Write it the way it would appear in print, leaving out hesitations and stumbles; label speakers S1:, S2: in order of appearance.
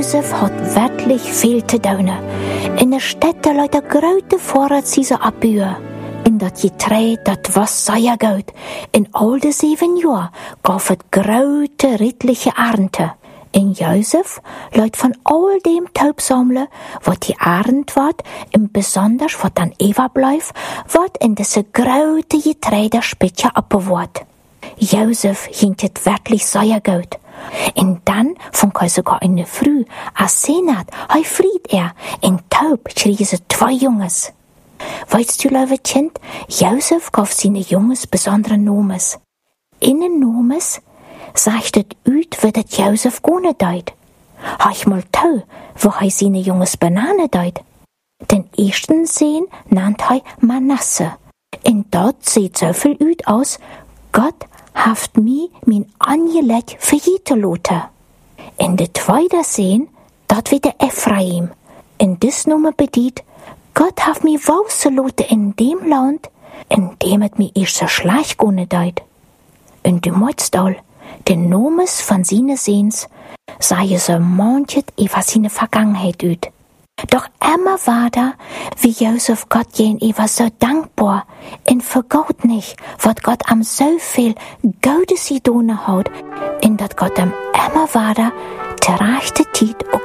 S1: Jozef hat wirklich viel te doen. In de stad luidt een grote voorraadsieze abbuur. In dat getreed, dat was sehr goed. In al de 7 jaar gaf het grote ritliche Ernte. En Jozef luidt van al dem Taub sammeln, wat die Arend wordt, en besonders wat dan Eva blijft, wat in deze grote getreide spitje abbewaart. Jozef ging het wirklich sehr gut. En dann fand er sogar in der Früh, als Senat, fried in Taub schrie sie 2 Junges. Weißt du, liebe Kind, Jozef gaf seine Junges besondere Nomes. In den Nomes sagt het uit wat het Jozef gone deed. Ich mal tau, wo seine Junges Banane deed. Den ersten Seen nannt Manasse. En dort sieht so viel uit aus, Gott haft mi min Angelek verjeten laten. In de tweede Seen, dat weer de Ephraim. In dis Nummer bediet, Gott haft mi wausen laten in dem Land, in dem het mi eerst so schlecht gone deed. In de Moitstal, den Nomes van seine Seens, sei so manchet über seine Vergangenheit uit. Doch immer war da, wie Jozef Gott gegenüber so dankbar und vergaut nicht, wat Gott am so viel Gutes getan hat, und dat Gott am immer war da, der rechte Zeit auch